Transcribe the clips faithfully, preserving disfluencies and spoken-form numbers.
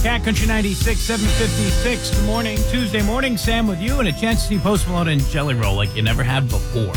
Cat Country ninety-six, seven fifty-six. Good morning. Tuesday morning, Sam with you, and a chance to see Post Malone and Jelly Roll like you never had before.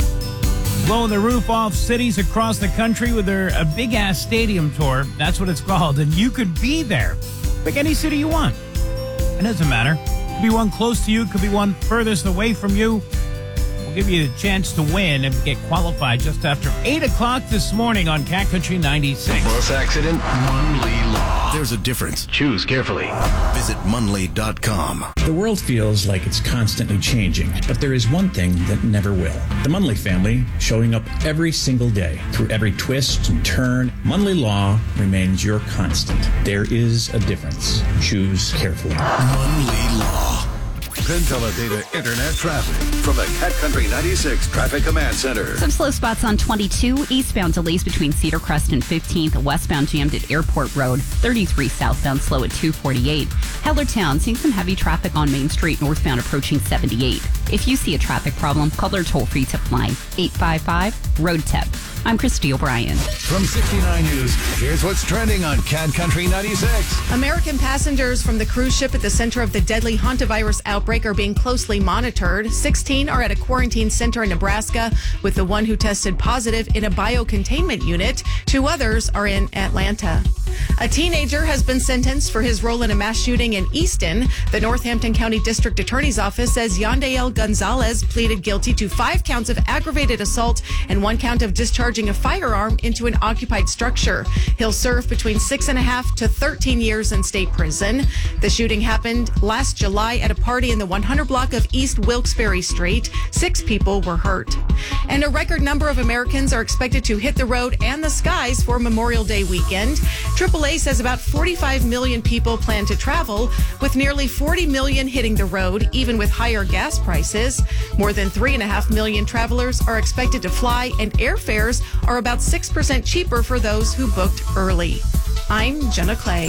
Blowing the roof off cities across the country with their a big-ass stadium tour. That's what it's called, and you could be there. Pick any city you want. It doesn't matter. Could be one close to you, could be one furthest away from you. We'll give you the chance to win and get qualified just after eight o'clock this morning on Cat Country ninety-six. Bus accident, Munley Law. There's a difference. Choose carefully. Visit Munley dot com. The world feels like it's constantly changing, but there is one thing that never will. The Munley family showing up every single day. Through every twist and turn, Munley Law remains your constant. There is a difference. Choose carefully. Munley Law. Penn Teledata Internet traffic from the Cat Country ninety-six Traffic Command Center. Some slow spots on twenty-two. Eastbound delays between Cedar Crest and fifteenth. Westbound jammed at Airport Road. thirty-three southbound slow at two forty-eight. Hellertown seeing some heavy traffic on Main Street northbound approaching seventy-eight. If you see a traffic problem, call their toll-free tip line eight five five, road tip. I'm Christy O'Brien. From sixty-nine News, here's what's trending on Cat Country ninety-six. American passengers from the cruise ship at the center of the deadly hantavirus outbreak are being closely monitored. sixteen are at a quarantine center in Nebraska, with the one who tested positive in a biocontainment unit. Two others are in Atlanta. A teenager has been sentenced for his role in a mass shooting in Easton. The Northampton County District Attorney's Office says Yandael Gonzalez pleaded guilty to five counts of aggravated assault and one count of discharging a firearm into an occupied structure. He'll serve between six and a half to thirteen years in state prison. The shooting happened last July at a party in the one hundred block of East Wilkes-Barre Street. Six people were hurt. And a record number of Americans are expected to hit the road and the skies for Memorial Day weekend. triple A says about forty-five million people plan to travel, with nearly forty million hitting the road, even with higher gas prices. More than three and a half million travelers are expected to fly, and airfares are about six percent cheaper for those who booked early. I'm Jenna Clay.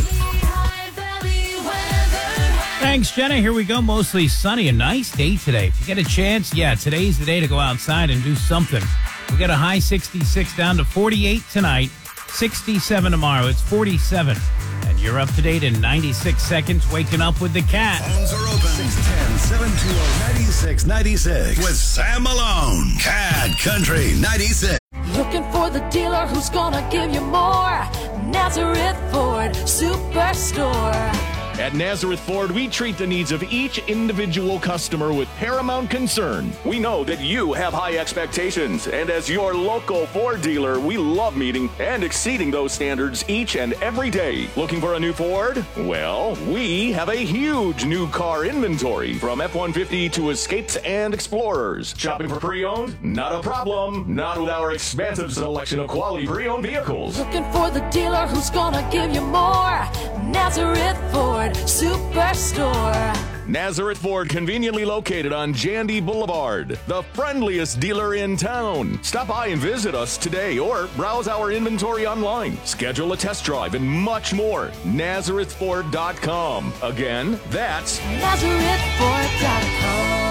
Thanks, Jenna. Here we go. Mostly sunny. A nice day today. If you get a chance, yeah, today's the day to go outside and do something. We got a high sixty-six down to forty-eight tonight, sixty-seven tomorrow. It's forty-seven. And you're up to date in ninety-six seconds, waking up with the Cat. Phones are open. six one zero, seven two zero, nine six nine six with Sam Malone. Cat Country ninety-six. Looking for the dealer who's gonna give you more. Nazareth Ford Superstore. At Nazareth Ford, we treat the needs of each individual customer with paramount concern. We know that you have high expectations, and as your local Ford dealer, we love meeting and exceeding those standards each and every day. Looking for a new Ford? Well, we have a huge new car inventory, from F one fifty to Escapes and Explorers. Shopping for pre-owned? Not a problem. Not with our expansive selection of quality pre-owned vehicles. Looking for the dealer who's gonna give you more. Nazareth Ford Superstore. Nazareth Ford, conveniently located on Jandy Boulevard, the friendliest dealer in town. Stop by and visit us today, or browse our inventory online. Schedule a test drive and much more. Nazareth Ford dot com. Again, that's Nazareth Ford dot com.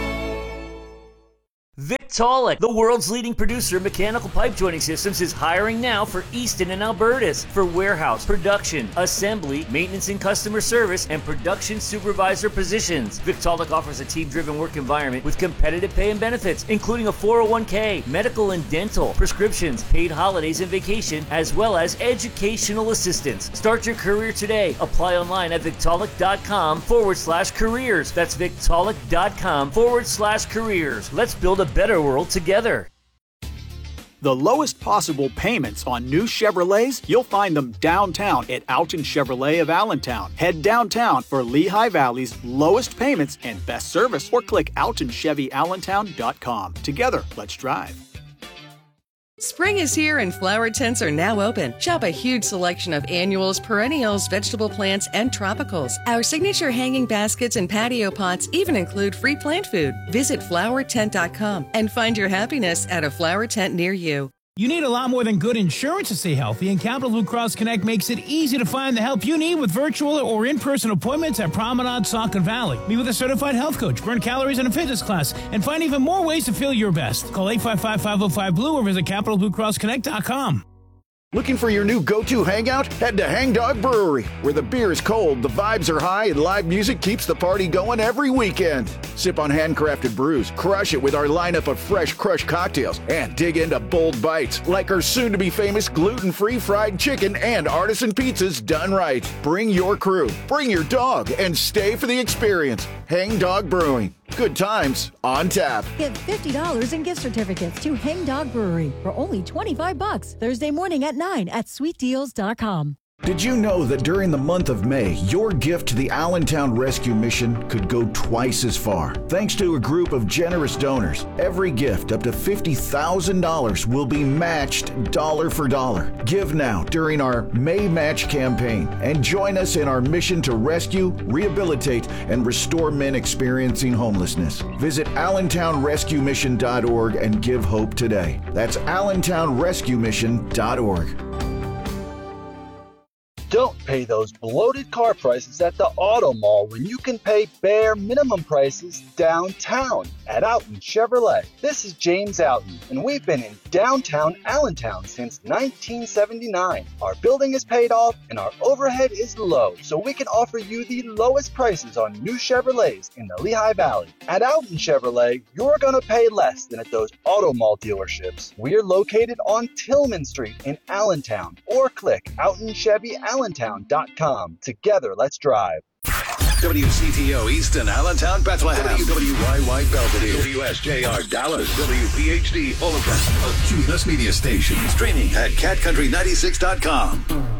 Victaulic, the world's leading producer of mechanical pipe joining systems, is hiring now for Easton and Albertus for warehouse, production, assembly, maintenance and customer service, and production supervisor positions. Victaulic offers a team-driven work environment with competitive pay and benefits, including a four oh one k, medical and dental, prescriptions, paid holidays and vacation, as well as educational assistance. Start your career today. Apply online at Victaulic.com forward slash careers. That's Victaulic.com forward slash careers. Let's build a better world together. The lowest possible payments on new Chevrolets, you'll find them downtown at Alton Chevrolet of Allentown. Head downtown for Lehigh Valley's lowest payments and best service, or click alton chevy allentown dot com. Together, let's drive. Spring is here and flower tents are now open. Shop a huge selection of annuals, perennials, vegetable plants, and tropicals. Our signature hanging baskets and patio pots even include free plant food. Visit flower tent dot com and find your happiness at a flower tent near you. You need a lot more than good insurance to stay healthy, and Capital Blue Cross Connect makes it easy to find the help you need with virtual or in-person appointments at Promenade, Saucon Valley. Meet with a certified health coach, burn calories in a fitness class, and find even more ways to feel your best. Call eight five five, five oh five, B L U E or visit Capital Blue Cross Connect dot com. Looking for your new go-to hangout? Head to Hang Dog Brewery, where the beer is cold, the vibes are high, and live music keeps the party going every weekend. Sip on handcrafted brews, crush it with our lineup of fresh crushed cocktails, and dig into bold bites like our soon-to-be famous gluten-free fried chicken and artisan pizzas done right. Bring your crew, bring your dog, and stay for the experience. Hang Dog Brewing. Good times on tap. Get fifty dollars in gift certificates to Hang Dog Brewery for only twenty-five bucks Thursday morning at nine at sweet deals dot com. Did you know that during the month of May, your gift to the Allentown Rescue Mission could go twice as far? Thanks to a group of generous donors, every gift up to fifty thousand dollars will be matched dollar for dollar. Give now during our May Match campaign and join us in our mission to rescue, rehabilitate, and restore men experiencing homelessness. Visit allentown rescue mission dot org and give hope today. That's allentown rescue mission dot org. Don't pay those bloated car prices at the auto mall when you can pay bare minimum prices downtown at Outen Chevrolet. This is James Outen, and we've been in downtown Allentown since nineteen seventy-nine. Our building is paid off and our overhead is low, so we can offer you the lowest prices on new Chevrolets in the Lehigh Valley. At Outen Chevrolet, you're going to pay less than at those auto mall dealerships. We're located on Tillman Street in Allentown, or click Outen Chevy Allentown dot com. Together, let's drive. W C T O Easton, Allentown, Bethlehem. W W Y Y Belvedere. W S J R Dallas. W P H D Fullerton. A Q Plus Media Station. Streaming at cat country ninety-six dot com.